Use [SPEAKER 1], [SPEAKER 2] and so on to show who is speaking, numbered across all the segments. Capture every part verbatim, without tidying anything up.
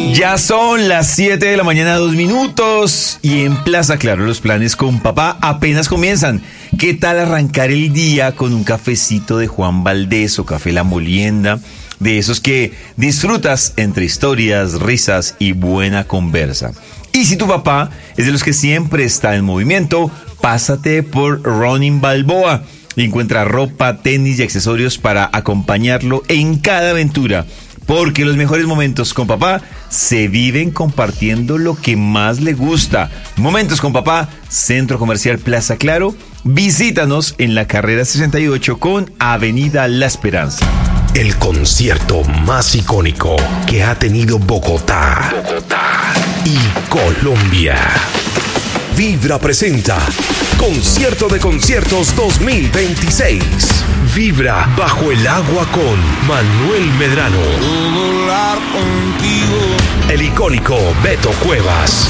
[SPEAKER 1] Ya son las siete de la mañana, dos minutos, y en Plaza Claro los planes con papá apenas comienzan. ¿Qué tal arrancar el día con un cafecito de Juan Valdez o café La Molienda? De esos que disfrutas entre historias, risas y buena conversa. Y si tu papá es de los que siempre está en movimiento, pásate por Running Balboa y encuentra ropa, tenis y accesorios para acompañarlo en cada aventura. Porque los mejores momentos con papá se viven compartiendo lo que más le gusta. Momentos con papá, Centro Comercial Plaza Claro. Visítanos en la carrera sesenta y ocho con Avenida La Esperanza.
[SPEAKER 2] El concierto más icónico que ha tenido Bogotá, Bogotá y Colombia. Vibra presenta Concierto de Conciertos dos mil veintiséis. Vibra bajo el agua con Manuel Medrano. Volar contigo. El icónico Beto Cuevas.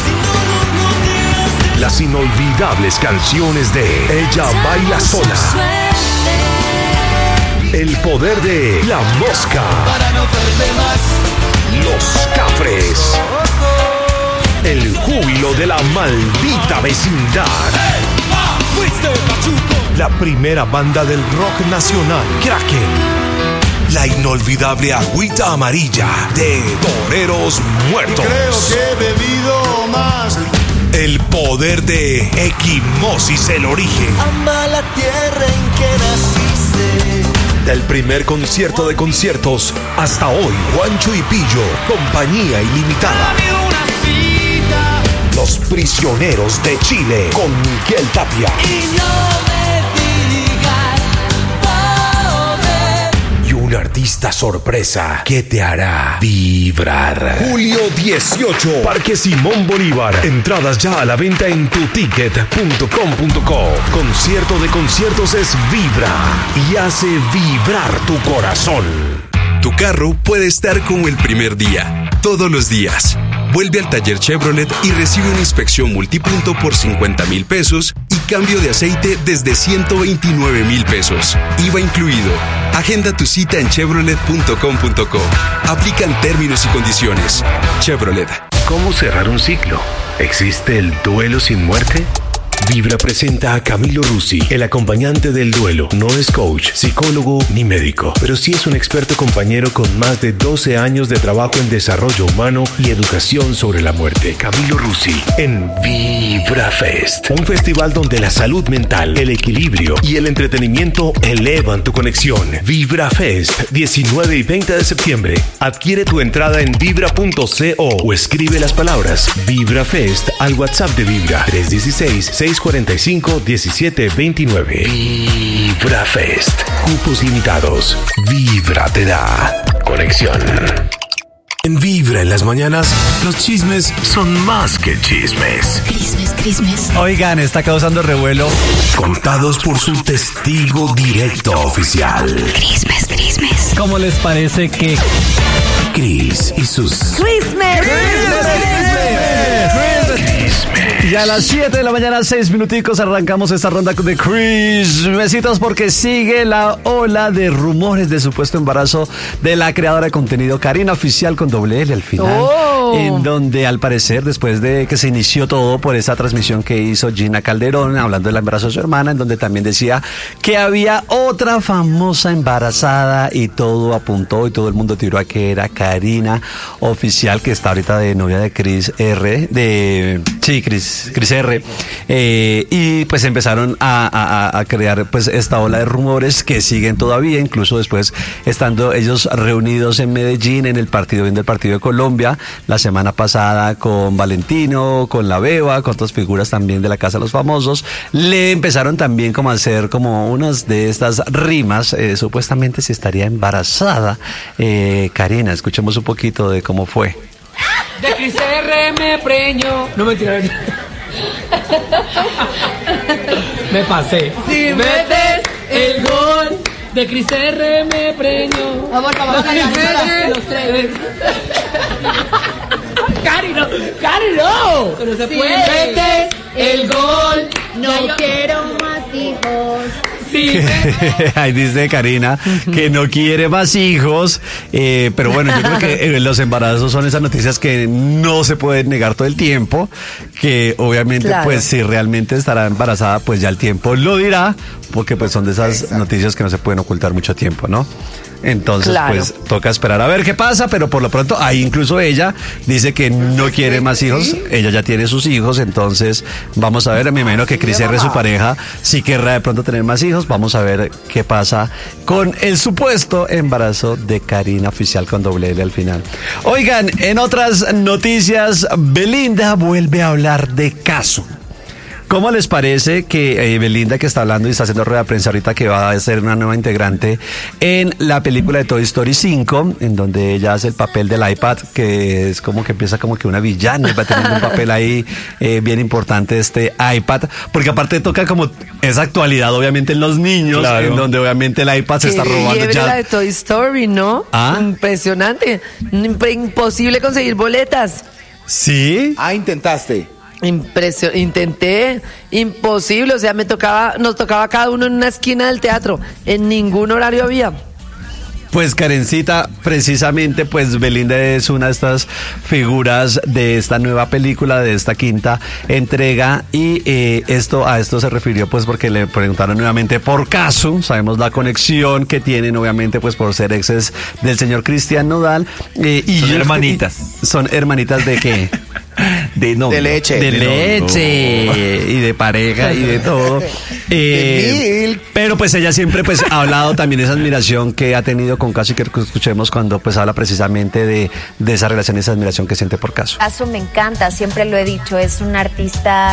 [SPEAKER 2] Las inolvidables canciones de Ella Baila Sola. El poder de La Mosca. Para no perder más. Los Cafres. El júbilo de la maldita vecindad. La primera banda del rock nacional, Kraken. La inolvidable agüita amarilla de Toreros Muertos. Creo que he bebido más. El poder de Equimosis, el origen. Ama la tierra en que naciste. Del primer concierto de conciertos hasta hoy, Juancho y Pillo, compañía ilimitada. Los Prisioneros de Chile con Miguel Tapia. Y no me digas poder. Y un artista sorpresa que te hará vibrar. Julio dieciocho, Parque Simón Bolívar. Entradas ya a la venta en tu ticket punto com punto co. Concierto de conciertos es Vibra y hace vibrar tu corazón.
[SPEAKER 3] Tu carro puede estar como el primer día, todos los días. Vuelve al taller Chevrolet y recibe una inspección multipunto por cincuenta mil pesos y cambio de aceite desde ciento veintinueve mil pesos. I V A incluido. Agenda tu cita en chevrolet punto com punto co. Aplican términos y condiciones. Chevrolet.
[SPEAKER 2] ¿Cómo cerrar un ciclo? ¿Existe el duelo sin muerte? Vibra presenta a Camilo Rusi, el acompañante del duelo. No es coach, psicólogo ni médico, pero sí es un experto compañero con más de doce años de trabajo en desarrollo humano y educación sobre la muerte. Camilo Rusi en Vibra Fest, un festival donde la salud mental, el equilibrio y el entretenimiento elevan tu conexión. Vibra Fest, diecinueve y veinte de septiembre. Adquiere tu entrada en vibra punto co o escribe las palabras Vibra Fest al WhatsApp de Vibra tres uno seis, seis cuatro cinco, uno siete dos nueve. Vibra Fest. Cupos limitados. Vibra te da conexión. En Vibra en las mañanas, los chismes son más que chismes.
[SPEAKER 4] Crismes, crismes.
[SPEAKER 5] Oigan, está causando revuelo.
[SPEAKER 2] Contados por su testigo directo oficial.
[SPEAKER 4] Crismes, crismes.
[SPEAKER 5] ¿Cómo les parece que
[SPEAKER 2] Cris y sus
[SPEAKER 4] Crismes?
[SPEAKER 5] Y a las siete de la mañana, seis minuticos, arrancamos esta ronda de Crismesitos porque sigue la ola de rumores de supuesto embarazo de la creadora de contenido Karina Oficial con doble L al final.
[SPEAKER 4] Oh.
[SPEAKER 5] En donde al parecer, después de que se inició todo por esa transmisión que hizo Gina Calderón hablando del embarazo de su hermana, en donde también decía que había otra famosa embarazada y todo apuntó y todo el mundo tiró a que era Karina Oficial, que está ahorita de novia de Chris R, de sí, Chris, Chris R, eh, y pues empezaron a, a, a crear pues esta ola de rumores que siguen todavía, incluso después estando ellos reunidos en Medellín en el partido viendo el partido de Colombia la semana pasada con Valentino, con la Beba, con otras figuras también de la Casa de los Famosos, le empezaron también como a hacer como unas de estas rimas, eh, supuestamente si estaría embarazada eh, Karina. Escuchemos un poquito de cómo fue.
[SPEAKER 6] De Chris R me preñó. No me tiraron. Me pasé. Si metes el gol de Chris R me preñó.
[SPEAKER 4] Vamos, vamos,
[SPEAKER 6] los tres, los tres. Cari, no, Cari, no. Pero se
[SPEAKER 4] si
[SPEAKER 6] puede.
[SPEAKER 4] metes el gol, no quiero más hijos.
[SPEAKER 6] Dime.
[SPEAKER 5] Ahí dice Karina que no quiere más hijos, eh, pero bueno, yo creo que eh, los embarazos son esas noticias que no se pueden negar todo el tiempo, que obviamente
[SPEAKER 7] Claro.
[SPEAKER 5] pues si realmente estará embarazada pues ya el tiempo lo dirá, porque pues son de esas noticias que no se pueden ocultar mucho tiempo, ¿no? Entonces,
[SPEAKER 7] Claro.
[SPEAKER 5] pues toca esperar a ver qué pasa, pero por lo pronto, ahí incluso ella dice que no quiere más hijos, ella ya tiene sus hijos, entonces vamos a ver, me imagino que Cris R, su pareja, sí querrá de pronto tener más hijos, vamos a ver qué pasa con el supuesto embarazo de Karina Oficial con doble L al final. Oigan, en otras noticias, Belinda vuelve a hablar de Casu. ¿Cómo les parece que eh, Belinda, que está hablando y está haciendo rueda de prensa ahorita, que va a ser una nueva integrante en la película de Toy Story cinco, en donde ella hace el papel del iPad, que es como que empieza como que una villana y va teniendo un papel ahí eh, bien importante este iPad, porque aparte toca como esa actualidad obviamente en los niños,
[SPEAKER 1] Claro.
[SPEAKER 5] en donde obviamente el iPad se está
[SPEAKER 7] Qué
[SPEAKER 5] robando
[SPEAKER 7] liebre
[SPEAKER 5] ya.
[SPEAKER 7] la de Toy Story, ¿no?
[SPEAKER 5] Ah.
[SPEAKER 7] Impresionante. Imp- Imposible conseguir boletas.
[SPEAKER 5] ¿Sí?
[SPEAKER 8] Ah, intentaste.
[SPEAKER 7] Impresio intenté, imposible, o sea, me tocaba, nos tocaba cada uno en una esquina del teatro, en ningún horario había.
[SPEAKER 5] Pues Karencita, precisamente pues Belinda es una de estas figuras de esta nueva película, de esta quinta entrega, y eh, esto a esto se refirió pues porque le preguntaron nuevamente por Casu, sabemos la conexión que tienen obviamente pues por ser exes del señor Cristian Nodal, eh, y
[SPEAKER 1] Son
[SPEAKER 5] yo-
[SPEAKER 1] hermanitas.
[SPEAKER 5] ¿Son hermanitas de qué?
[SPEAKER 1] De no.
[SPEAKER 8] De leche.
[SPEAKER 5] De
[SPEAKER 1] De
[SPEAKER 5] leche y de pareja y de todo. Eh,
[SPEAKER 8] milk.
[SPEAKER 5] pero pues ella siempre pues ha hablado también de esa admiración que ha tenido con Casu, y que escuchemos cuando pues habla precisamente de, de esa relación y esa admiración que siente por Casu.
[SPEAKER 9] Casu me encanta, siempre lo he dicho, es una artista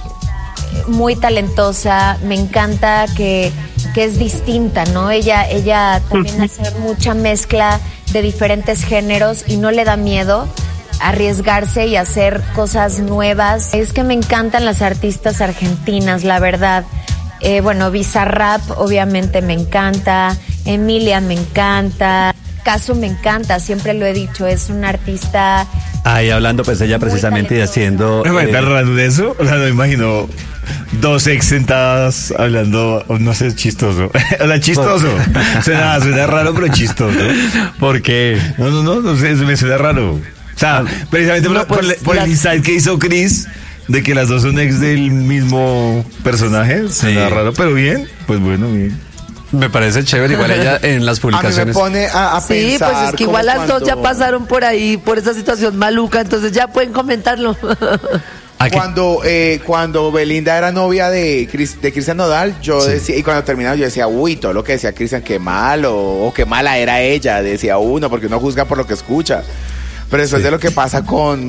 [SPEAKER 9] muy talentosa, me encanta que, que es distinta, ¿no? Ella, ella también hace mucha mezcla de diferentes géneros y no le da miedo arriesgarse y hacer cosas nuevas. Es que me encantan las artistas argentinas, la verdad. Eh, bueno, Bizarrap obviamente me encanta, Emilia me encanta, Casu me encanta, siempre lo he dicho, es una artista...
[SPEAKER 5] Ahí hablando pues ella
[SPEAKER 9] Muy
[SPEAKER 5] precisamente y
[SPEAKER 9] talentosa.
[SPEAKER 5] haciendo...
[SPEAKER 1] ¿Me
[SPEAKER 5] eh,
[SPEAKER 1] está raro de eso? O sea, no me imagino dos ex sentadas hablando, o no sé, chistoso. O sea, chistoso. Suena, suena raro, pero chistoso.
[SPEAKER 5] ¿Por qué?
[SPEAKER 1] No, no, no, no sé, me suena raro. O sea, precisamente
[SPEAKER 7] No,
[SPEAKER 1] por, por
[SPEAKER 7] pues,
[SPEAKER 1] el- por el
[SPEAKER 7] las-
[SPEAKER 1] insight que hizo Chris de que las dos son ex del mismo personaje, suena raro, pero bien, pues bueno, bien.
[SPEAKER 5] Me parece chévere, igual ella en las
[SPEAKER 8] A mí me
[SPEAKER 5] publicaciones...
[SPEAKER 8] pone a, a
[SPEAKER 7] Sí,
[SPEAKER 8] pensar.
[SPEAKER 7] pues es que
[SPEAKER 8] como
[SPEAKER 7] igual las dos ya
[SPEAKER 8] cuando-
[SPEAKER 7] pasaron por ahí, por esa situación maluca, entonces ya pueden comentarlo.
[SPEAKER 5] Aquí-
[SPEAKER 8] Cuando, eh, cuando Belinda era novia de, Cris- de Cristian Nodal, yo decía, y cuando terminaba yo decía, uy, todo lo que decía Cristian, qué malo, o qué mala era ella, decía uno, porque uno juzga por lo que escucha. Pero después de lo que pasa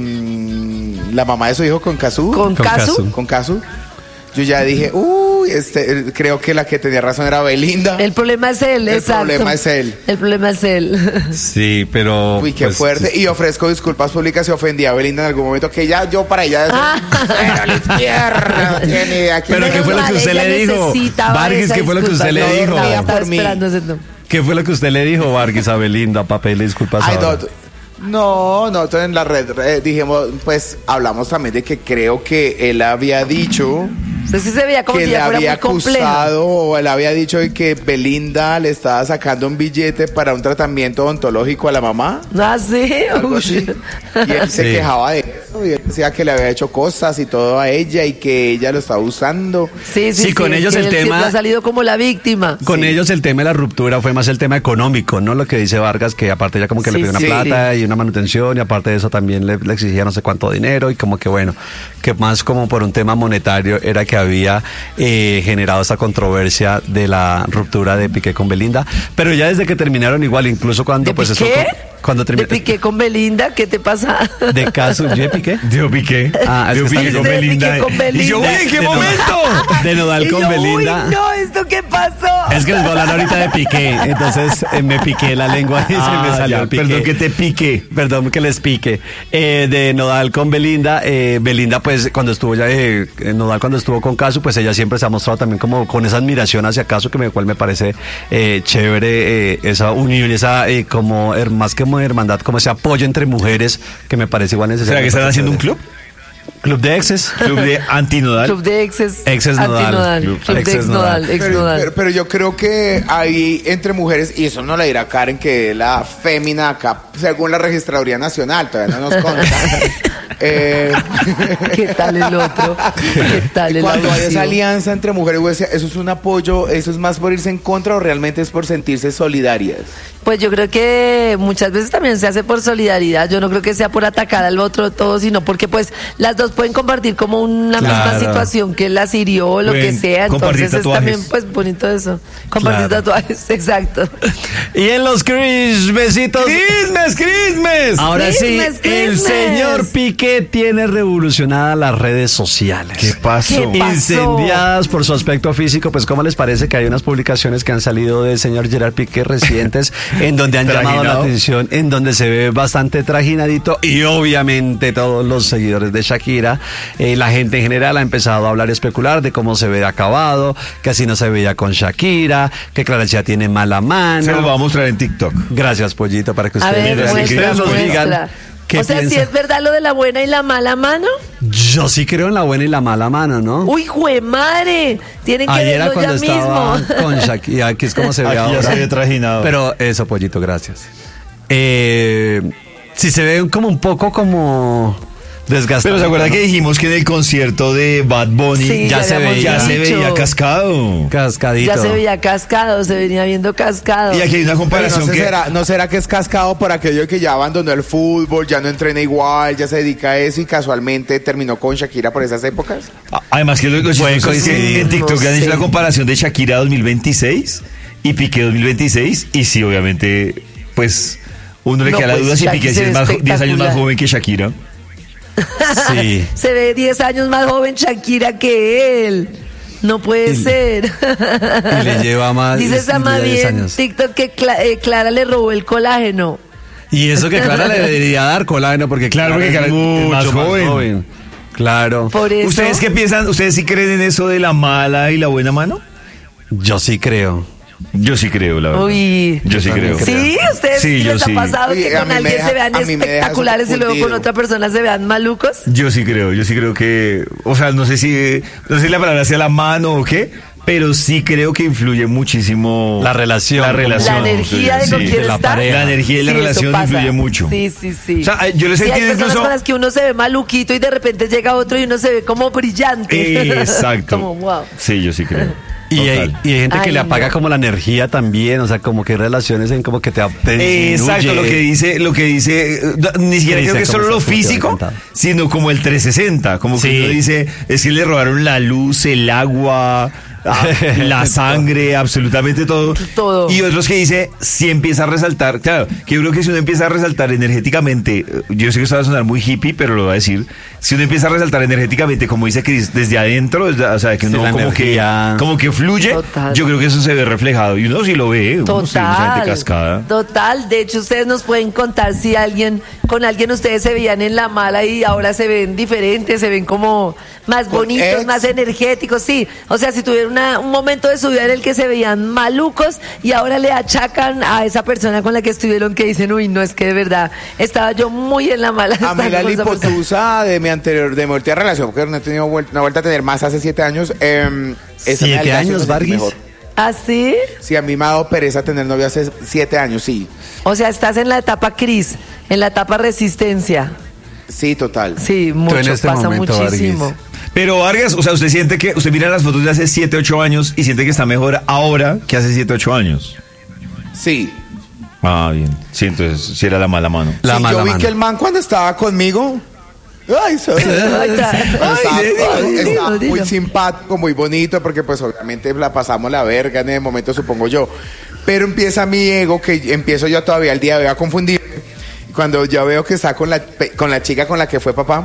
[SPEAKER 8] con la mamá de su hijo, con Casu,
[SPEAKER 7] ¿Con
[SPEAKER 5] Con
[SPEAKER 7] Casu?
[SPEAKER 5] Casu.
[SPEAKER 8] con Casu, yo ya dije, uy, este, eh, creo que la que tenía razón era Belinda.
[SPEAKER 7] El problema es él,
[SPEAKER 8] El
[SPEAKER 7] exacto.
[SPEAKER 8] problema es él.
[SPEAKER 7] El problema es él.
[SPEAKER 5] Sí, pero...
[SPEAKER 8] Uy, qué
[SPEAKER 5] pues,
[SPEAKER 8] fuerte. Y ofrezco disculpas públicas si ofendí a Belinda en algún momento, que ya yo para ella... Pero a la izquierda, no tiene ni idea quién
[SPEAKER 5] Pero
[SPEAKER 8] es.
[SPEAKER 5] ¿qué fue lo que
[SPEAKER 7] Menos
[SPEAKER 5] usted
[SPEAKER 7] mal,
[SPEAKER 5] le
[SPEAKER 7] ella
[SPEAKER 5] dijo?
[SPEAKER 7] necesitaba
[SPEAKER 5] Vargas,
[SPEAKER 7] esa
[SPEAKER 5] ¿qué fue lo que
[SPEAKER 7] disculpa.
[SPEAKER 5] usted le
[SPEAKER 7] No,
[SPEAKER 5] dijo?
[SPEAKER 7] no, estaba
[SPEAKER 8] Por mí.
[SPEAKER 7] esperando ese no.
[SPEAKER 5] ¿Qué fue lo que usted le dijo, Vargas, a Belinda, para pedirle disculpas
[SPEAKER 8] Ay,
[SPEAKER 5] ahora?
[SPEAKER 8] no, no, nosotros en la red eh, dijimos, pues hablamos también de que creo que él había dicho
[SPEAKER 7] Entonces sí se veía como
[SPEAKER 8] que
[SPEAKER 7] si
[SPEAKER 8] le
[SPEAKER 7] ella fuera
[SPEAKER 8] había
[SPEAKER 7] muy compleja.
[SPEAKER 8] acusado o él había dicho de que Belinda le estaba sacando un billete para un tratamiento odontológico a la mamá.
[SPEAKER 7] Ah, sí.
[SPEAKER 8] Algo
[SPEAKER 7] Uy.
[SPEAKER 8] así. Y él se
[SPEAKER 5] Sí.
[SPEAKER 8] quejaba de eso y él decía que le había hecho cosas y todo a ella y que ella lo estaba usando.
[SPEAKER 7] Sí, sí,
[SPEAKER 5] Sí, con
[SPEAKER 7] es
[SPEAKER 5] ellos
[SPEAKER 7] que
[SPEAKER 5] el
[SPEAKER 7] él
[SPEAKER 5] tema-
[SPEAKER 7] siempre ha salido como la víctima.
[SPEAKER 5] Con
[SPEAKER 8] Sí.
[SPEAKER 5] ellos el tema de la ruptura fue más el tema económico, ¿no? Lo que dice Vargas, que aparte ya como que le
[SPEAKER 7] Sí,
[SPEAKER 5] pidió una
[SPEAKER 7] sí.
[SPEAKER 5] plata y una manutención, y aparte de eso también le, le exigía no sé cuánto dinero, y como que bueno, que más como por un tema monetario era que había eh, generado esta controversia de la ruptura de Piqué con Belinda. Pero ya desde que terminaron igual, incluso cuando
[SPEAKER 7] ¿De
[SPEAKER 5] pues eso
[SPEAKER 7] Piqué?
[SPEAKER 5] co- cuando
[SPEAKER 7] ¿De
[SPEAKER 5] terminó
[SPEAKER 7] Piqué con Belinda? ¿Qué te pasa?
[SPEAKER 5] de caso, ¿yo de Piqué?
[SPEAKER 1] Yo piqué.
[SPEAKER 5] Ah, es
[SPEAKER 1] yo
[SPEAKER 5] que
[SPEAKER 1] piqué
[SPEAKER 5] está-
[SPEAKER 1] con
[SPEAKER 7] de
[SPEAKER 1] Belinda.
[SPEAKER 7] Piqué con
[SPEAKER 1] Y yo,
[SPEAKER 7] Belinda.
[SPEAKER 1] uy, ¿en qué
[SPEAKER 5] De- de
[SPEAKER 1] momento?
[SPEAKER 5] De Nodal
[SPEAKER 7] Y
[SPEAKER 5] con
[SPEAKER 7] yo,
[SPEAKER 5] Belinda.
[SPEAKER 7] Uy, no, ¿esto qué pasó?
[SPEAKER 5] Es que les voy a hablar ahorita de Piqué, entonces eh, me piqué la lengua y se me
[SPEAKER 1] Ah,
[SPEAKER 5] salió
[SPEAKER 1] ya,
[SPEAKER 5] el Piqué.
[SPEAKER 1] perdón que te pique.
[SPEAKER 5] Perdón que les pique. Eh, de Nodal con Belinda, eh, Belinda pues cuando estuvo ya, eh, Nodal cuando estuvo con Casu, pues ella siempre se ha mostrado también como con esa admiración hacia Casu, que me, cual me parece eh, chévere eh, esa unión, esa eh, como her- más que como hermandad, como ese apoyo entre mujeres, que me parece igual necesario.
[SPEAKER 1] ¿Será que están
[SPEAKER 5] Me parece
[SPEAKER 1] haciendo un
[SPEAKER 5] chévere.
[SPEAKER 1] club?
[SPEAKER 5] Club de exes.
[SPEAKER 1] Club de antinodal.
[SPEAKER 7] Club de exes.
[SPEAKER 5] Exes nodal.
[SPEAKER 7] Antinodal.
[SPEAKER 5] Club-
[SPEAKER 7] Club de
[SPEAKER 5] exes
[SPEAKER 7] exnodal.
[SPEAKER 5] nodal.
[SPEAKER 8] Pero,
[SPEAKER 7] Exnodal.
[SPEAKER 8] pero- pero yo creo que hay entre mujeres, y eso no la dirá Karen, que es la fémina acá, según la Registraduría Nacional, todavía no nos consta. eh,
[SPEAKER 7] ¿Qué tal el otro? ¿Qué tal el
[SPEAKER 8] Cuando hay
[SPEAKER 7] abusivo?
[SPEAKER 8] esa alianza entre mujeres, güey, ¿eso es un apoyo, eso es más por irse en contra o realmente es por sentirse solidarias?
[SPEAKER 7] Pues yo creo que muchas veces también se hace por solidaridad. Yo no creo que sea por atacar al otro todo, sino porque pues las dos pueden compartir como una misma
[SPEAKER 5] Claro.
[SPEAKER 7] situación que las hirió o lo
[SPEAKER 1] Pueden
[SPEAKER 7] que sea.
[SPEAKER 1] compartir
[SPEAKER 7] Entonces es
[SPEAKER 1] tatuajes.
[SPEAKER 7] también pues bonito eso. Compartir
[SPEAKER 5] Claro.
[SPEAKER 7] tatuajes, exacto.
[SPEAKER 5] Y en los Christmasitos.
[SPEAKER 1] ¡Christmas, Christmas!
[SPEAKER 5] Ahora sí,
[SPEAKER 7] Christmas,
[SPEAKER 5] el
[SPEAKER 7] Christmas.
[SPEAKER 5] señor Piqué tiene revolucionadas las redes sociales.
[SPEAKER 1] ¿Qué pasó?
[SPEAKER 7] ¿Qué pasó?
[SPEAKER 5] Incendiadas por su aspecto físico, pues ¿cómo les parece que hay unas publicaciones que han salido del señor Gerard Piqué recientes en donde han llamado la
[SPEAKER 1] Trajinado.
[SPEAKER 5] atención, en donde se ve bastante trajinadito y obviamente todos los seguidores de Shakira, eh, la gente en general ha empezado a hablar y especular de cómo se ve acabado, que así no se veía con Shakira, que Clara Chía tiene mala mano.
[SPEAKER 1] Se lo voy a mostrar en TikTok.
[SPEAKER 5] Gracias, Pollito, para que
[SPEAKER 7] A
[SPEAKER 5] ustedes,
[SPEAKER 7] ver,
[SPEAKER 1] Mira,
[SPEAKER 7] muestra,
[SPEAKER 5] ustedes nos
[SPEAKER 7] muestra.
[SPEAKER 5] digan qué
[SPEAKER 7] O sea, si
[SPEAKER 5] piensan.
[SPEAKER 7] es verdad lo de la buena y la mala mano.
[SPEAKER 5] Yo sí creo en la buena y la mala mano, ¿no?
[SPEAKER 7] Uy, jue madre. Tienen que
[SPEAKER 5] Ayer era
[SPEAKER 7] verlo ya
[SPEAKER 5] cuando estaba
[SPEAKER 7] mismo.
[SPEAKER 5] con Shakira, aquí es como se ve
[SPEAKER 1] Aquí ya
[SPEAKER 5] ahora.
[SPEAKER 1] se ve trajinado.
[SPEAKER 5] Pero eso, Pollito, gracias. Eh, si se ve como un poco como desgastado.
[SPEAKER 1] Pero ¿se acuerda que dijimos que en el concierto de Bad Bunny
[SPEAKER 7] Sí,
[SPEAKER 5] ya
[SPEAKER 7] ya
[SPEAKER 5] se
[SPEAKER 7] habíamos
[SPEAKER 5] veía,
[SPEAKER 1] ya se
[SPEAKER 7] dicho.
[SPEAKER 1] veía cascado?
[SPEAKER 5] Cascadito.
[SPEAKER 7] Ya se veía cascado, se venía viendo cascado.
[SPEAKER 1] Y aquí hay una
[SPEAKER 8] Pero
[SPEAKER 1] comparación
[SPEAKER 8] no, sé,
[SPEAKER 1] que...
[SPEAKER 8] será, ¿no será que es cascado por aquello que ya abandonó el fútbol, ya no entrena igual, ya se dedica a eso y casualmente terminó con Shakira por esas épocas?
[SPEAKER 1] Además que lo, lo
[SPEAKER 5] Puede
[SPEAKER 1] chistoso es que
[SPEAKER 5] coincidir.
[SPEAKER 1] en TikTok
[SPEAKER 7] No
[SPEAKER 1] han hecho
[SPEAKER 7] sé.
[SPEAKER 1] la comparación de Shakira dos mil veintiséis y Piqué dos mil veintiséis y sí, obviamente, pues uno le
[SPEAKER 7] No,
[SPEAKER 1] queda la
[SPEAKER 7] pues,
[SPEAKER 1] duda si
[SPEAKER 7] Shakira
[SPEAKER 1] Piqué sí
[SPEAKER 7] se
[SPEAKER 1] es
[SPEAKER 7] ve
[SPEAKER 1] más, jo- diez años más
[SPEAKER 7] espectacular.
[SPEAKER 1] joven que Shakira.
[SPEAKER 5] Sí.
[SPEAKER 7] Se ve diez años más joven Shakira que él. No puede
[SPEAKER 5] Y-
[SPEAKER 7] ser.
[SPEAKER 5] y le lleva más-
[SPEAKER 7] Dice
[SPEAKER 5] y le
[SPEAKER 7] Sama
[SPEAKER 5] lleva diez
[SPEAKER 7] bien
[SPEAKER 5] años.
[SPEAKER 7] TikTok que Cla- eh, Clara le robó el colágeno.
[SPEAKER 5] Y eso que Clara le debería dar colágeno porque
[SPEAKER 1] Claro, porque
[SPEAKER 5] es
[SPEAKER 1] Clara es
[SPEAKER 5] mucho
[SPEAKER 1] más joven.
[SPEAKER 5] Claro.
[SPEAKER 7] Por eso.
[SPEAKER 1] ¿Ustedes qué piensan? ¿Ustedes sí creen en eso de la mala y la buena mano?
[SPEAKER 5] Yo sí creo.
[SPEAKER 1] Yo sí creo, la verdad.
[SPEAKER 7] Uy.
[SPEAKER 1] Yo sí creo.
[SPEAKER 7] Sí, ustedes
[SPEAKER 1] Sí,
[SPEAKER 7] sí
[SPEAKER 1] yo
[SPEAKER 7] les
[SPEAKER 1] sí.
[SPEAKER 7] ha pasado
[SPEAKER 8] Uy,
[SPEAKER 7] que
[SPEAKER 8] a
[SPEAKER 7] con
[SPEAKER 8] mí me
[SPEAKER 7] alguien
[SPEAKER 8] deja-
[SPEAKER 7] se vean
[SPEAKER 8] a mí me deja
[SPEAKER 7] espectaculares y luego con
[SPEAKER 8] fundido.
[SPEAKER 7] otra persona se vean malucos.
[SPEAKER 1] Yo sí creo, yo sí creo que, o sea, no sé si, no sé si la palabra sea la mano o qué, pero sí creo que influye muchísimo
[SPEAKER 5] La relación.
[SPEAKER 1] La relación.
[SPEAKER 7] La energía de con
[SPEAKER 1] sí,
[SPEAKER 7] quién
[SPEAKER 5] de la
[SPEAKER 7] está.
[SPEAKER 5] pareja.
[SPEAKER 1] La energía y la
[SPEAKER 7] Sí, eso
[SPEAKER 1] relación
[SPEAKER 7] pasa.
[SPEAKER 1] influye mucho.
[SPEAKER 7] Sí, sí, sí.
[SPEAKER 1] O sea, yo les
[SPEAKER 7] Sí, hay
[SPEAKER 1] entiendo
[SPEAKER 7] personas
[SPEAKER 1] incluso-
[SPEAKER 7] con las que uno se ve maluquito y de repente llega otro y uno se ve como brillante.
[SPEAKER 1] Exacto.
[SPEAKER 7] Como wow.
[SPEAKER 1] Sí, yo sí creo.
[SPEAKER 5] Y hay,
[SPEAKER 1] Total.
[SPEAKER 5] y hay gente que
[SPEAKER 7] Ay,
[SPEAKER 5] le apaga
[SPEAKER 7] no.
[SPEAKER 5] como la energía también, o sea, como que hay relaciones en como que te, te
[SPEAKER 1] Exacto,
[SPEAKER 5] disminuye.
[SPEAKER 1] lo que dice, lo que dice, eh, ni siquiera
[SPEAKER 5] Dice
[SPEAKER 1] creo que es
[SPEAKER 5] cómo
[SPEAKER 1] solo lo
[SPEAKER 5] está, como te
[SPEAKER 1] físico,
[SPEAKER 5] había contado.
[SPEAKER 1] sino como el trescientos sesenta, como que
[SPEAKER 5] Sí.
[SPEAKER 1] uno dice, es que le robaron la luz, el agua, ah, la sangre, absolutamente todo.
[SPEAKER 7] Todo.
[SPEAKER 1] Y otros que dice, si empieza a resaltar, claro, que yo creo que si uno empieza a resaltar energéticamente, eh, yo sé que esto va a sonar muy hippie, pero lo voy a decir, si uno empieza a resaltar energéticamente, como dice Chris, desde adentro, desde- o sea, que
[SPEAKER 5] Sí,
[SPEAKER 1] uno
[SPEAKER 5] la
[SPEAKER 1] como que,
[SPEAKER 5] energía.
[SPEAKER 1] como que fluye,
[SPEAKER 7] Total.
[SPEAKER 1] yo creo que eso se ve reflejado, y uno sí lo ve, uno sí, mucha gente
[SPEAKER 7] Total,
[SPEAKER 1] cascada.
[SPEAKER 7] total. De hecho, ustedes nos pueden contar si alguien, con alguien ustedes se veían en la mala y ahora se ven diferentes, se ven como más
[SPEAKER 8] Con
[SPEAKER 7] bonitos,
[SPEAKER 8] ex.
[SPEAKER 7] más energéticos, sí. O sea, si tuvieron una- un momento de su vida en el que se veían malucos y ahora le achacan a esa persona con la que estuvieron que dicen, uy, no, es que de verdad estaba yo muy en la mala.
[SPEAKER 8] A mí
[SPEAKER 7] estando
[SPEAKER 8] la
[SPEAKER 7] con esa persona".
[SPEAKER 8] lipotusa de mi anterior, de mi última relación, porque no he tenido vuel- una vuelta a tener más hace siete años. Eh, esa me
[SPEAKER 5] ¿Siete
[SPEAKER 8] adelgazó,
[SPEAKER 5] años,
[SPEAKER 8] me sentí
[SPEAKER 5] Vargas?
[SPEAKER 8] mejor.
[SPEAKER 7] ¿Ah, sí?
[SPEAKER 8] Sí, a mí me ha dado pereza tener novia hace siete años, sí.
[SPEAKER 7] O sea, estás en la etapa Cris, en la etapa resistencia.
[SPEAKER 8] Sí, total.
[SPEAKER 7] Sí, mucho,
[SPEAKER 5] en este
[SPEAKER 7] pasa
[SPEAKER 5] momento,
[SPEAKER 7] muchísimo.
[SPEAKER 5] Vargas.
[SPEAKER 1] Pero Vargas, o sea, usted siente que, usted mira las fotos de hace siete, ocho años y siente que está mejor ahora que hace siete, ocho años.
[SPEAKER 8] Sí.
[SPEAKER 1] Ah, bien. Sí, entonces, sí era la mala mano.
[SPEAKER 5] La
[SPEAKER 8] Sí,
[SPEAKER 5] mala
[SPEAKER 8] yo vi
[SPEAKER 5] mano.
[SPEAKER 8] que el man cuando estaba conmigo. Ay, so-
[SPEAKER 7] Ay, está.
[SPEAKER 8] Estaba,
[SPEAKER 7] Ay,
[SPEAKER 8] estaba
[SPEAKER 7] dilo,
[SPEAKER 8] muy
[SPEAKER 7] dilo.
[SPEAKER 8] simpático, muy bonito, porque pues obviamente la pasamos la verga en el momento, supongo yo. Pero empieza mi ego, que empiezo yo todavía al día de hoy a confundir. Cuando yo veo que está con la, con la chica con la que fue papá,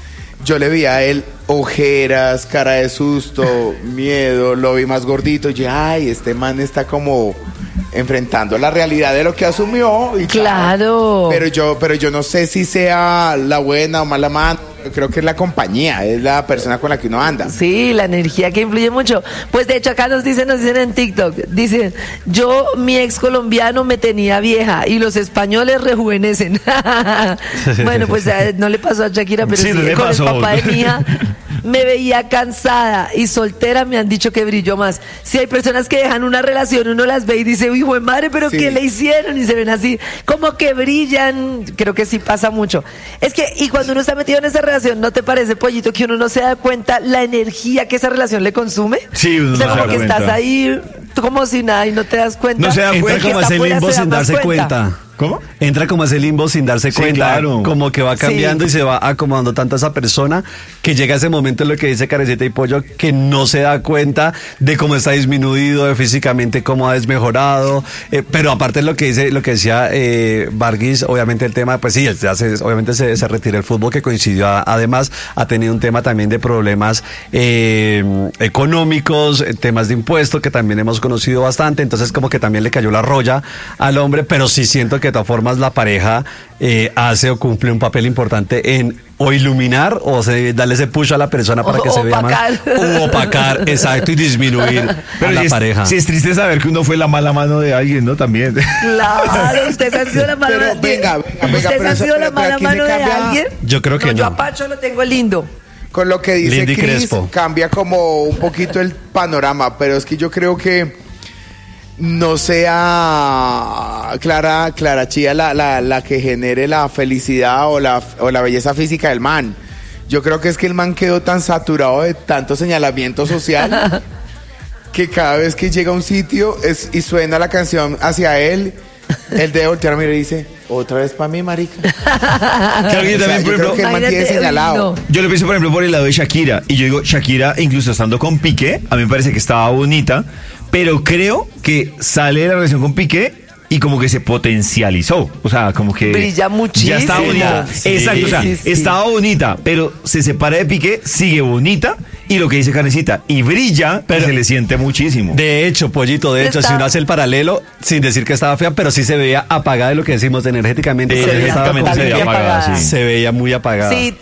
[SPEAKER 8] yo le vi a él ojeras, cara de susto, miedo, lo vi más gordito. Y yo, ay, este man está como enfrentando la realidad de lo que asumió. Y
[SPEAKER 7] Claro.
[SPEAKER 8] Pero yo, pero yo no sé si sea la buena o mala mano. Yo creo que es la compañía, es la persona con la que uno anda.
[SPEAKER 7] Sí, la energía que influye mucho. Pues de hecho acá nos dicen, nos dicen en TikTok, dicen, yo, mi ex colombiano me tenía vieja y los españoles rejuvenecen. Bueno, pues eh, no le pasó a Shakira, pero
[SPEAKER 1] Sí,
[SPEAKER 7] sí,
[SPEAKER 1] no le
[SPEAKER 7] con
[SPEAKER 1] pasó.
[SPEAKER 7] el papá de mi hija me veía cansada y soltera, me han dicho que brilló más. Si hay personas que dejan una relación, uno las ve y dice, hijo de madre, pero
[SPEAKER 8] Sí.
[SPEAKER 7] ¿qué le hicieron? Y se ven así, como que brillan. Creo que sí pasa mucho. Es que, y cuando uno está metido en esa relación, ¿no te parece, Pollito, que uno no se da cuenta la energía que esa relación le consume?
[SPEAKER 1] Sí, uno
[SPEAKER 7] O sea,
[SPEAKER 1] no se
[SPEAKER 7] como
[SPEAKER 1] da
[SPEAKER 7] que
[SPEAKER 1] cuenta.
[SPEAKER 7] estás ahí, tú como si nada y no te das cuenta.
[SPEAKER 1] No se da
[SPEAKER 7] El
[SPEAKER 1] cuenta.
[SPEAKER 7] que
[SPEAKER 5] Entra como
[SPEAKER 7] está
[SPEAKER 5] ese
[SPEAKER 7] afuera
[SPEAKER 5] limbo
[SPEAKER 7] se da
[SPEAKER 5] sin
[SPEAKER 7] más
[SPEAKER 5] darse cuenta.
[SPEAKER 1] ¿Cómo?
[SPEAKER 5] Entra como ese limbo sin darse
[SPEAKER 1] Sí,
[SPEAKER 5] cuenta,
[SPEAKER 1] claro.
[SPEAKER 5] como que va cambiando
[SPEAKER 7] Sí.
[SPEAKER 5] y se va acomodando tanto a esa persona que llega ese momento en lo que dice Carecita y Pollo que no se da cuenta de cómo está disminuido, de físicamente cómo ha desmejorado, eh, pero aparte de lo que dice, lo que decía eh, Vargas, obviamente el tema, pues sí, él ya se, obviamente se, se retiró el fútbol que coincidió, a- además ha tenido un tema también de problemas eh, económicos, eh, temas de impuestos que también hemos conocido bastante, entonces como que también le cayó la roya al hombre, pero sí siento que de todas formas la pareja eh, hace o cumple un papel importante en o iluminar o se, darle ese push a la persona para
[SPEAKER 7] O-
[SPEAKER 5] que se vea más.
[SPEAKER 7] opacar.
[SPEAKER 5] O opacar, exacto, y disminuir a
[SPEAKER 1] Pero
[SPEAKER 5] la
[SPEAKER 1] sí es,
[SPEAKER 5] pareja.
[SPEAKER 1] sí es triste saber que uno fue la mala mano de alguien, ¿no? También.
[SPEAKER 7] Claro, ustedes han sido la mala
[SPEAKER 8] Pero
[SPEAKER 7] mano.
[SPEAKER 8] venga, venga, venga,
[SPEAKER 7] ¿Ustedes
[SPEAKER 8] pero
[SPEAKER 7] han
[SPEAKER 8] eso-
[SPEAKER 7] sido la
[SPEAKER 8] pero- pero
[SPEAKER 7] mala
[SPEAKER 8] aquí se
[SPEAKER 7] mano de
[SPEAKER 8] cambia-
[SPEAKER 7] alguien?
[SPEAKER 5] Yo creo que
[SPEAKER 7] Yo
[SPEAKER 5] no.
[SPEAKER 7] a Pacho lo tengo lindo.
[SPEAKER 8] Con lo que dice
[SPEAKER 5] Lindy
[SPEAKER 8] Chris,
[SPEAKER 5] Crespo.
[SPEAKER 8] cambia como un poquito el panorama, pero es que yo creo que no sea Clara, Clara Chía la, la, la que genere la felicidad o la, o la belleza física del man. Yo creo que es que el man quedó tan saturado de tanto señalamiento social que cada vez que llega a un sitio es, y suena la canción hacia él, él debe voltear a mirar y dice, otra vez para mí, marica.
[SPEAKER 1] Claro que yo
[SPEAKER 8] O sea,
[SPEAKER 1] también, por
[SPEAKER 8] yo creo
[SPEAKER 1] ejemplo,
[SPEAKER 8] que el man tiene
[SPEAKER 7] Imagínate, uy,
[SPEAKER 8] señalado.
[SPEAKER 7] no.
[SPEAKER 1] yo lo pienso, por ejemplo, por el lado de Shakira. Y yo digo, Shakira, incluso estando con Piqué, a mí me parece que estaba bonita, pero creo que sale de la relación con Piqué y como que se potencializó. O sea, como que...
[SPEAKER 7] Brilla muchísimo.
[SPEAKER 1] Ya estaba bonita.
[SPEAKER 7] Sí,
[SPEAKER 1] Exacto, o sea,
[SPEAKER 7] sí, sí.
[SPEAKER 1] estaba bonita, pero se separa de Piqué, sigue bonita, y lo que dice Canecita, y brilla, pero se le siente muchísimo.
[SPEAKER 5] De hecho, Pollito, de hecho,
[SPEAKER 7] Está-
[SPEAKER 5] si uno hace el paralelo, sin decir que estaba fea, pero sí se veía apagada de lo que decimos energéticamente.
[SPEAKER 1] Sí,
[SPEAKER 5] se veía
[SPEAKER 1] energéticamente
[SPEAKER 5] como-
[SPEAKER 1] se veía apagada, sí.
[SPEAKER 5] Se veía muy apagada.
[SPEAKER 7] Sí.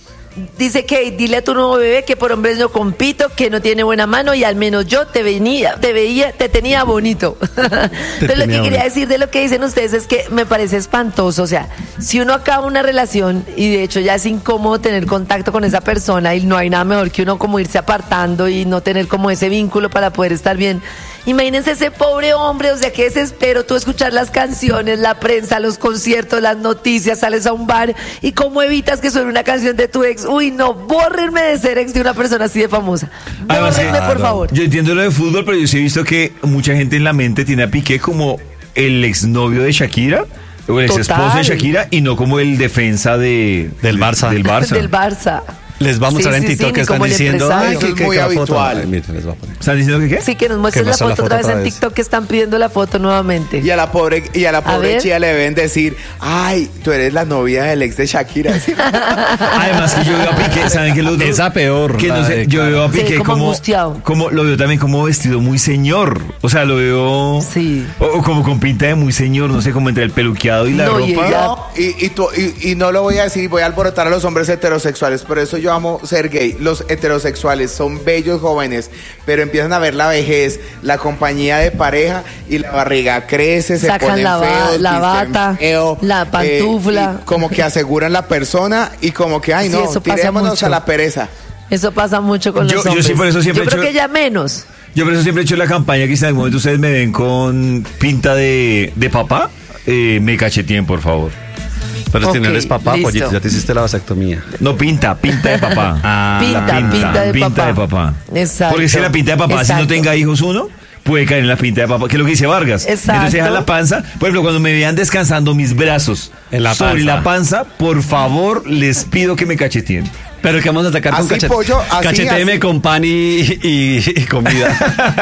[SPEAKER 7] Dice Kate, dile a tu nuevo bebé que por hombres no compito, que no tiene buena mano y al menos yo te venía, te veía, te tenía bonito. Entonces lo que
[SPEAKER 5] tenía
[SPEAKER 7] quería
[SPEAKER 5] bonito.
[SPEAKER 7] decir de lo que dicen ustedes es que me parece espantoso. O sea, si uno acaba una relación y de hecho ya es incómodo tener contacto con esa persona y no hay nada mejor que uno como irse apartando y no tener como ese vínculo para poder estar bien. Imagínense ese pobre hombre, o sea, qué desespero tú escuchar las canciones, la prensa, los conciertos, las noticias, sales a un bar y cómo evitas que suene una canción de tu ex. Uy, no, bórrenme de ser ex de una persona así de famosa.
[SPEAKER 1] Además,
[SPEAKER 7] Bórrenme, por
[SPEAKER 5] claro.
[SPEAKER 7] favor.
[SPEAKER 1] Yo entiendo lo de fútbol, pero yo sí he visto que mucha gente en la mente tiene a Piqué como el exnovio de Shakira, o el ex esposo
[SPEAKER 7] Total.
[SPEAKER 1] de Shakira, y no como el defensa de,
[SPEAKER 5] Del Barça.
[SPEAKER 1] Del Barça.
[SPEAKER 7] Del Barça.
[SPEAKER 5] Les va a mostrar
[SPEAKER 7] Sí,
[SPEAKER 5] en
[SPEAKER 7] sí,
[SPEAKER 5] TikTok
[SPEAKER 7] sí,
[SPEAKER 5] que
[SPEAKER 7] ni
[SPEAKER 5] están
[SPEAKER 7] como el
[SPEAKER 5] diciendo.
[SPEAKER 7] empresario.
[SPEAKER 5] Ay,
[SPEAKER 8] Eso es
[SPEAKER 5] qué-
[SPEAKER 8] muy
[SPEAKER 5] qué foto.
[SPEAKER 8] habitual.
[SPEAKER 5] Ay, miren, les voy a poner.
[SPEAKER 1] ¿Están diciendo que qué?
[SPEAKER 7] Sí, que nos muestres
[SPEAKER 5] Que
[SPEAKER 7] la
[SPEAKER 5] muestra
[SPEAKER 7] foto
[SPEAKER 5] la foto
[SPEAKER 7] otra vez
[SPEAKER 5] otra
[SPEAKER 7] en
[SPEAKER 5] vez.
[SPEAKER 7] TikTok que están pidiendo la foto nuevamente.
[SPEAKER 8] Y a la pobre, y a la
[SPEAKER 7] A
[SPEAKER 8] pobre
[SPEAKER 7] ver.
[SPEAKER 8] chía le deben decir, ay, tú eres la novia del ex de Shakira. ¿Sí?
[SPEAKER 1] Además que yo veo a Piqué, ¿saben que los dos?
[SPEAKER 5] Esa peor,
[SPEAKER 1] Que no
[SPEAKER 5] la
[SPEAKER 1] sé,
[SPEAKER 5] de-
[SPEAKER 1] yo veo a
[SPEAKER 7] Se ve
[SPEAKER 1] Piqué
[SPEAKER 7] como
[SPEAKER 1] como,
[SPEAKER 7] angustiado.
[SPEAKER 1] como, lo veo también como vestido muy señor. O sea, lo veo...
[SPEAKER 7] Sí.
[SPEAKER 1] O, o como con pinta de muy señor, no sé, como entre el peluqueado y la
[SPEAKER 7] No, y
[SPEAKER 1] ropa.
[SPEAKER 7] ella-
[SPEAKER 8] No, y, y, tú- y- y no lo voy a decir, voy a alborotar a los hombres heterosexuales, por eso yo amo ser gay. Los heterosexuales son bellos jóvenes, pero empiezan a ver la vejez, la compañía de pareja y la barriga crece, se
[SPEAKER 7] Sacan
[SPEAKER 8] ponen
[SPEAKER 7] la ba-
[SPEAKER 8] feos,
[SPEAKER 7] la
[SPEAKER 8] visten
[SPEAKER 7] bata,
[SPEAKER 8] feo,
[SPEAKER 7] la pantufla.
[SPEAKER 8] y como que aseguran la persona y como que, ay
[SPEAKER 7] Sí,
[SPEAKER 8] no,
[SPEAKER 7] eso pasa
[SPEAKER 8] tirémonos
[SPEAKER 7] mucho.
[SPEAKER 8] a la pereza.
[SPEAKER 7] Eso pasa mucho con
[SPEAKER 1] Yo-
[SPEAKER 7] los
[SPEAKER 1] yo
[SPEAKER 7] hombres.
[SPEAKER 1] sí, por eso siempre
[SPEAKER 7] Yo creo
[SPEAKER 1] he hecho-
[SPEAKER 7] que ya menos.
[SPEAKER 1] Yo por eso siempre he hecho la campaña que si en algún momento ustedes me ven con pinta de, de papá, eh, me cacheteen, por favor.
[SPEAKER 5] Pero si
[SPEAKER 7] Ok,
[SPEAKER 5] no eres papá,
[SPEAKER 7] listo.
[SPEAKER 5] Pollito, ya te hiciste la vasectomía.
[SPEAKER 1] No, pinta, pinta de papá.
[SPEAKER 5] Ah,
[SPEAKER 7] Pinta,
[SPEAKER 1] la
[SPEAKER 7] pinta de papá.
[SPEAKER 1] de papá.
[SPEAKER 7] Exacto.
[SPEAKER 1] Porque si la pinta de papá, si no
[SPEAKER 7] Exacto.
[SPEAKER 1] tenga hijos uno, puede caer en la pinta de papá, que es lo que dice Vargas.
[SPEAKER 7] Exacto.
[SPEAKER 1] Entonces deja la panza. Por ejemplo, cuando me vean descansando mis brazos
[SPEAKER 5] En la
[SPEAKER 1] sobre
[SPEAKER 5] panza.
[SPEAKER 1] la panza, por favor, les pido que me cacheteen.
[SPEAKER 5] Pero que vamos a atacar con
[SPEAKER 8] Así,
[SPEAKER 5] cachet
[SPEAKER 8] pollo, así,
[SPEAKER 5] cachetéeme
[SPEAKER 8] así.
[SPEAKER 5] con pan y, y- y comida.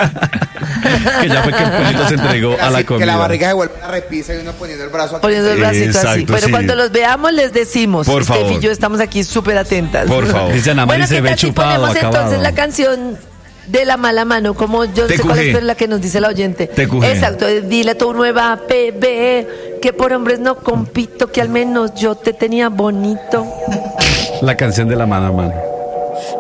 [SPEAKER 5] Que ya fue que el Pollito se entregó a la
[SPEAKER 8] Así
[SPEAKER 5] comida.
[SPEAKER 8] que la barriga se vuelve una repisa y uno poniendo el brazo aquí.
[SPEAKER 7] Poniendo el bracito así.
[SPEAKER 1] Exacto,
[SPEAKER 7] Pero
[SPEAKER 1] sí.
[SPEAKER 7] cuando los veamos les decimos.
[SPEAKER 1] Por
[SPEAKER 7] Steph
[SPEAKER 1] favor.
[SPEAKER 7] y yo estamos aquí súper atentas.
[SPEAKER 1] Por favor.
[SPEAKER 5] Dice Ana Mari,
[SPEAKER 7] Bueno,
[SPEAKER 5] se
[SPEAKER 7] ¿qué
[SPEAKER 5] ve
[SPEAKER 7] tal si
[SPEAKER 5] chupado,
[SPEAKER 7] ponemos entonces
[SPEAKER 5] acabado.
[SPEAKER 7] la canción de la mala mano? Como yo sé
[SPEAKER 1] T Q G.
[SPEAKER 7] cuál es pero la que nos dice la oyente.
[SPEAKER 1] T Q G.
[SPEAKER 7] Exacto, dile a tu nueva P B que por hombres no compito, que al menos yo te tenía bonito.
[SPEAKER 5] La canción de la mano a mano.